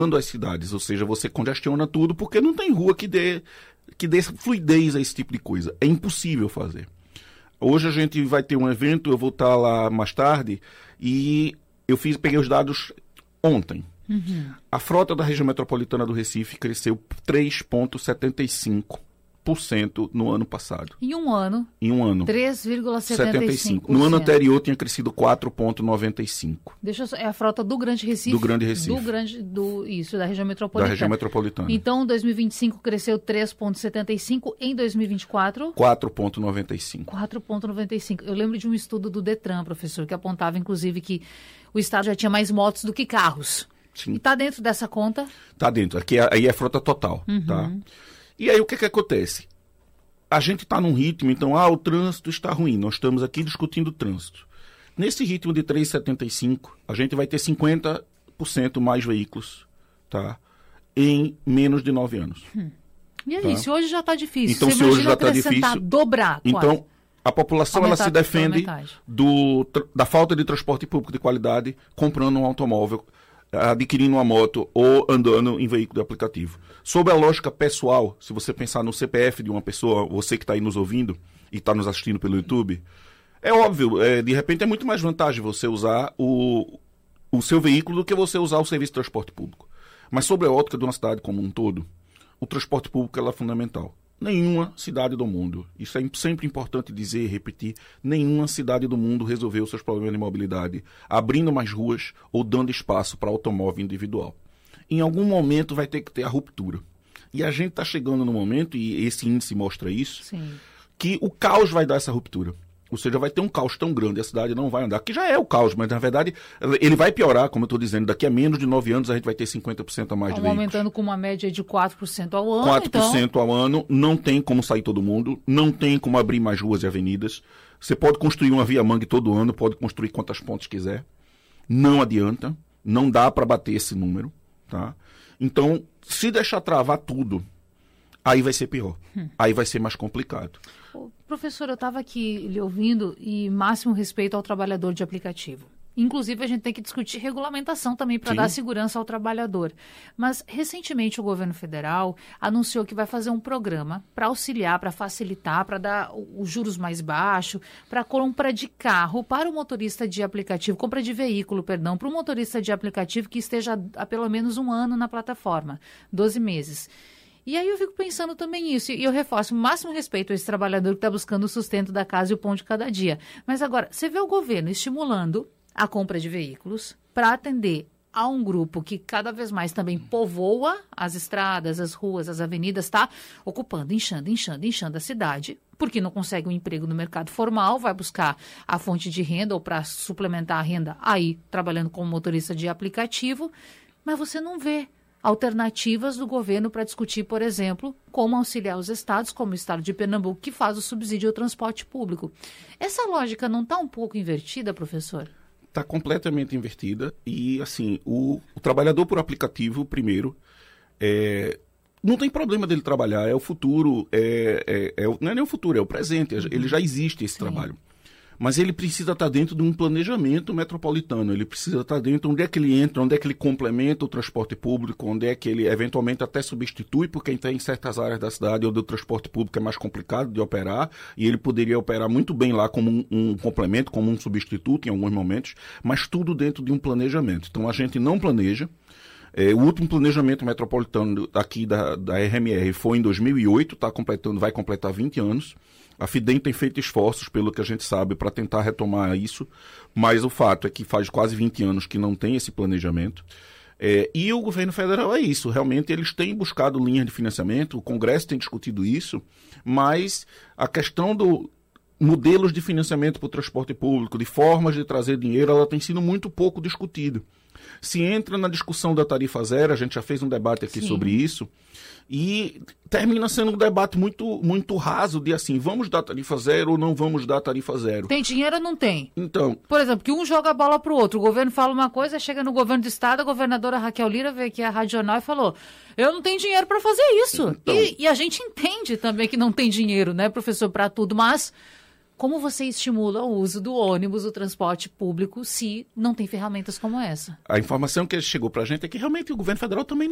as cidades, ou seja, você congestiona tudo porque não tem rua que dê fluidez a esse tipo de coisa. É impossível fazer. Hoje a gente vai ter um evento, eu vou estar lá mais tarde, e peguei os dados ontem. A frota da região metropolitana do Recife cresceu 3,75% no ano passado. Em um ano? Em um ano. 3,75%. No ano anterior tinha crescido 4,95%. É a frota do Grande Recife? Do Grande Recife. Isso, da região metropolitana. Da região metropolitana. Então, em 2025 cresceu 3,75%, em 2024? 4,95%. 4,95%. Eu lembro de um estudo do Detran, professor, que apontava, inclusive, que o estado já tinha mais motos do que carros. Sim. E está dentro dessa conta? Está dentro. Aqui aí é frota total, tá? E aí o que acontece? A gente está num ritmo, então, o trânsito está ruim. Nós estamos aqui discutindo o trânsito. Nesse ritmo de 3,75, a gente vai ter 50% mais veículos, tá? Em menos de 9 anos. E aí, se hoje já está difícil, então, se hoje já está difícil, dobrar quase. Então, a população ela se defende da falta de transporte público de qualidade comprando um automóvel, adquirindo uma moto ou andando em veículo de aplicativo. Sob a lógica pessoal, se você pensar no CPF de uma pessoa, você que está aí nos ouvindo e está nos assistindo pelo YouTube, é óbvio, de repente é muito mais vantagem você usar o seu veículo do que você usar o serviço de transporte público. Mas sobre a ótica de uma cidade como um todo, o transporte público é fundamental. Nenhuma cidade do mundo, isso é sempre importante dizer e repetir, nenhuma cidade do mundo resolveu seus problemas de mobilidade abrindo mais ruas ou dando espaço para automóvel individual. Em algum momento vai ter que ter a ruptura. E a gente está chegando no momento, e esse índice mostra isso, Sim, que o caos vai dar essa ruptura. Ou seja, vai ter um caos tão grande, a cidade não vai andar, que já é o caos, mas na verdade ele vai piorar, como eu estou dizendo, daqui a menos de 9 anos a gente vai ter 50% a mais de veículos. Aumentando com uma média de 4% ao ano, 4% ao ano, não tem como sair todo mundo, não tem como abrir mais ruas e avenidas. Você pode construir uma via mangue todo ano, pode construir quantas pontes quiser. Não adianta, não dá para bater esse número, tá? Então, se deixar travar tudo, aí vai ser pior, aí vai ser mais complicado. Professor, eu estava aqui lhe ouvindo e máximo respeito ao trabalhador de aplicativo. Inclusive, a gente tem que discutir regulamentação também para dar segurança ao trabalhador. Mas, recentemente, o governo federal anunciou que vai fazer um programa para auxiliar, para facilitar, para dar os juros mais baixos, para compra de carro para o motorista de aplicativo, compra de veículo, perdão, para o motorista de aplicativo que esteja há pelo menos um ano na plataforma, 12 meses. E aí eu fico pensando também isso, e eu reforço o máximo respeito a esse trabalhador que está buscando o sustento da casa e o pão de cada dia. Mas agora, você vê o governo estimulando a compra de veículos para atender a um grupo que cada vez mais também povoa as estradas, as ruas, as avenidas, está ocupando, inchando a cidade, porque não consegue um emprego no mercado formal, vai buscar a fonte de renda ou para suplementar a renda aí, trabalhando como motorista de aplicativo, mas você não vê alternativas do governo para discutir, por exemplo, como auxiliar os estados, como o estado de Pernambuco, que faz o subsídio ao transporte público. Essa lógica não está um pouco invertida, professor? Está completamente invertida e, assim, o trabalhador por aplicativo, primeiro, não tem problema dele trabalhar, é o futuro, não é nem o futuro, é o presente, ele já existe esse trabalho. Mas ele precisa estar dentro de um planejamento metropolitano, ele precisa estar dentro onde é que ele entra, onde é que ele complementa o transporte público, onde é que ele eventualmente até substitui, porque tem certas áreas da cidade onde o transporte público é mais complicado de operar, e ele poderia operar muito bem lá como um complemento, como um substituto em alguns momentos, mas tudo dentro de um planejamento. Então a gente não planeja. O último planejamento metropolitano aqui da RMR foi em 2008, vai completar 20 anos. A FIDEM tem feito esforços, pelo que a gente sabe, para tentar retomar isso, mas o fato é que faz quase 20 anos que não tem esse planejamento. E o governo federal é isso, realmente eles têm buscado linhas de financiamento, o Congresso tem discutido isso, mas a questão do modelos de financiamento para o transporte público, de formas de trazer dinheiro, ela tem sido muito pouco discutida. Se entra na discussão da tarifa zero, a gente já fez um debate aqui sobre isso, e termina sendo um debate muito, muito raso de assim, vamos dar tarifa zero ou não vamos dar tarifa zero? Tem dinheiro ou não tem? Então, por exemplo, que um joga a bola para o outro, o governo fala uma coisa, chega no governo do estado, a governadora Raquel Lira veio aqui à Rádio Jornal e falou, eu não tenho dinheiro para fazer isso. Então, e a gente entende também que não tem dinheiro, né, professor, para tudo, mas como você estimula o uso do ônibus, do transporte público, se não tem ferramentas como essa? A informação que chegou para a gente é que realmente o governo federal também